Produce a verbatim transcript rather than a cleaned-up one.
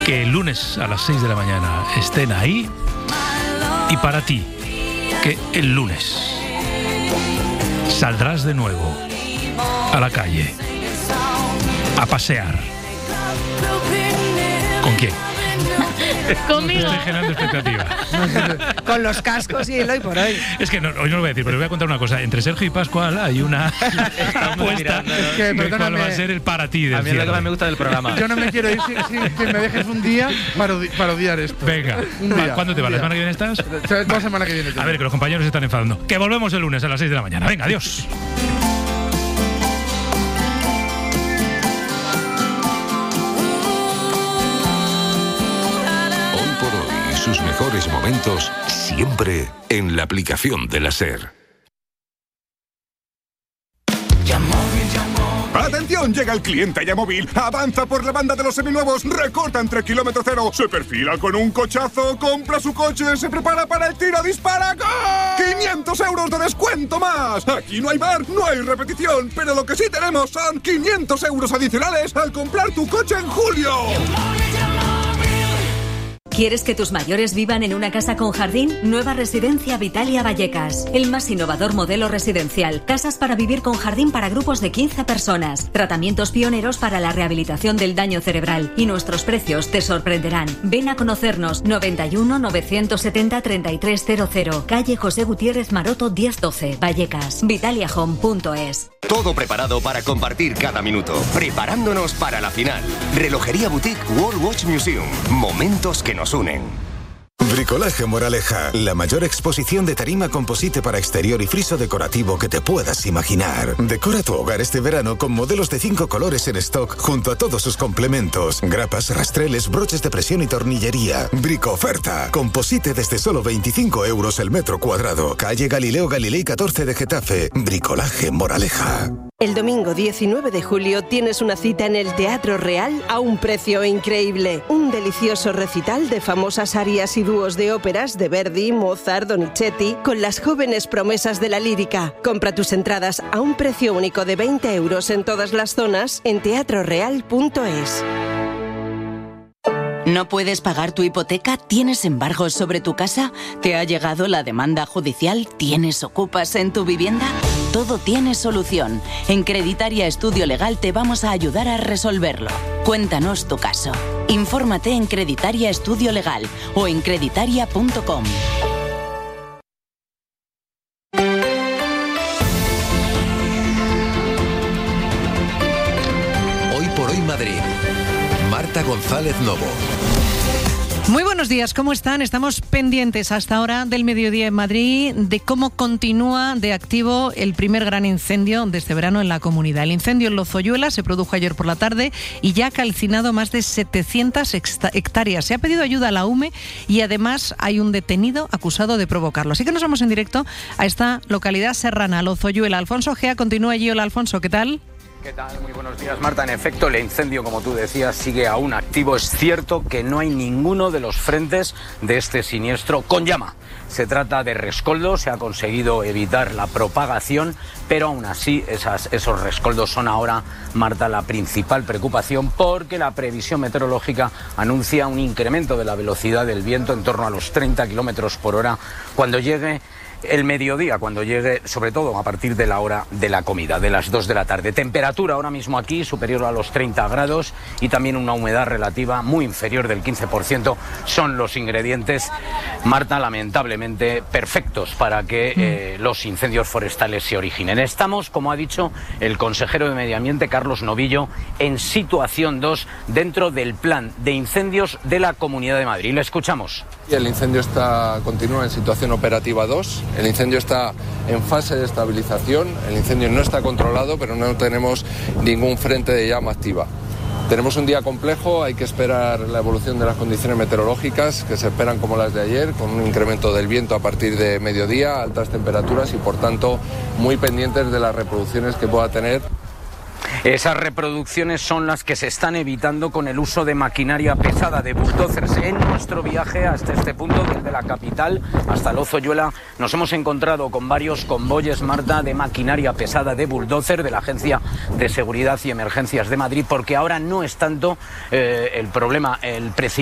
Que el lunes a las seis de la mañana estén ahí. Y para ti, que el lunes saldrás de nuevo a la calle a pasear. ¿Con quién? Conmigo. Estoy generando expectativa. Con los cascos y el hoy por hoy. Es que no, hoy no lo voy a decir, pero les voy a contar una cosa. Entre Sergio y Pascual hay una apuesta que, de cuál va a ser el para ti del A mí es lo que cierre. más me gusta del programa. Yo no me quiero ir sin, sin que me dejes un día para, odi- para odiar esto. Venga, Un día, ¿cuándo te un va? ¿La día. semana que viene estás? Toda la semana que viene. A ver, que los compañeros se están enfadando. Que volvemos el lunes a las seis de la mañana. Venga, adiós. Hoy por hoy, sus mejores momentos siempre en la aplicación de la SER. ¡Atención! Llega el cliente Yamóvil. Avanza por la banda de los seminuevos. Recorta entre kilómetro cero. Se perfila con un cochazo. Compra su coche. Se prepara para el tiro. ¡Dispara! ¡Gol! ¡quinientos euros de descuento más! Aquí no hay bar, no hay repetición. Pero lo que sí tenemos son quinientos euros adicionales al comprar tu coche en julio. ¿Quieres que tus mayores vivan en una casa con jardín? Nueva Residencia Vitalia Vallecas. El más innovador modelo residencial. Casas para vivir con jardín para grupos de quince personas. Tratamientos pioneros para la rehabilitación del daño cerebral. Y nuestros precios te sorprenderán. Ven a conocernos. noventa y uno, novecientos setenta, treinta y tres cero cero. Calle José Gutiérrez Maroto diez doce. Vallecas. Vitalia Home punto es. Todo preparado para compartir cada minuto. Preparándonos para la final. Relojería Boutique World Watch Museum. Momentos que nos unen. Bricolaje Moraleja, la mayor exposición de tarima composite para exterior y friso decorativo que te puedas imaginar. Decora tu hogar este verano con modelos de cinco colores en stock junto a todos sus complementos, grapas, rastreles, broches de presión y tornillería. Brico oferta, composite desde solo veinticinco euros el metro cuadrado. Calle Galileo Galilei catorce de Getafe. Bricolaje Moraleja. El domingo diecinueve de julio tienes una cita en el Teatro Real a un precio increíble. Un delicioso recital de famosas arias y dúos de óperas de Verdi, Mozart, Donizetti, con las jóvenes promesas de la lírica. Compra tus entradas a un precio único de veinte euros en todas las zonas en teatro real punto es. ¿No puedes pagar tu hipoteca? ¿Tienes embargos sobre tu casa? ¿Te ha llegado la demanda judicial? ¿Tienes ocupas en tu vivienda? Todo tiene solución. En Creditaria Estudio Legal te vamos a ayudar a resolverlo. Cuéntanos tu caso. Infórmate en Creditaria Estudio Legal o en creditaria punto com. Hoy por hoy Madrid. Marta González Novo. Muy buenos días, ¿cómo están? Estamos pendientes hasta ahora del mediodía en Madrid de cómo continúa de activo el primer gran incendio de este verano en la comunidad. El incendio en Lozoyuela se produjo ayer por la tarde y ya ha calcinado más de setecientas hectáreas. Se ha pedido ayuda a la U M E y además hay un detenido acusado de provocarlo. Así que nos vamos en directo a esta localidad serrana, Lozoyuela. Alfonso Gea continúa allí. Hola, Alfonso, ¿qué tal? ¿Qué tal? Muy buenos días, Marta. En efecto, el incendio, como tú decías, sigue aún activo. Es cierto que no hay ninguno de los frentes de este siniestro con llama. Se trata de rescoldos, se ha conseguido evitar la propagación, pero aún así esas, esos rescoldos son ahora, Marta, la principal preocupación porque la previsión meteorológica anuncia un incremento de la velocidad del viento en torno a los treinta kilómetros por hora cuando llegue el mediodía, cuando llegue, sobre todo a partir de la hora de la comida, de las dos de la tarde. Temperatura ahora mismo aquí superior a los treinta grados y también una humedad relativa muy inferior del quince por ciento. Son los ingredientes, Marta, lamentablemente perfectos para que eh, los incendios forestales se originen. Estamos, como ha dicho el consejero de Medio Ambiente, Carlos Novillo, en situación dos dentro del plan de incendios de la Comunidad de Madrid. Le escuchamos. El incendio está, continúa en situación operativa dos. El incendio está en fase de estabilización. El incendio no está controlado, pero no tenemos ningún frente de llama activa. Tenemos un día complejo, hay que esperar la evolución de las condiciones meteorológicas, que se esperan como las de ayer, con un incremento del viento a partir de mediodía, altas temperaturas y, por tanto, muy pendientes de las reproducciones que pueda tener. Esas reproducciones son las que se están evitando con el uso de maquinaria pesada, de bulldozers. En nuestro viaje hasta este punto, desde la capital hasta Lozoyuela, nos hemos encontrado con varios convoyes, Marta, de maquinaria pesada, de bulldozer, de la Agencia de Seguridad y Emergencias de Madrid, porque ahora no es tanto eh, el problema, el precipitado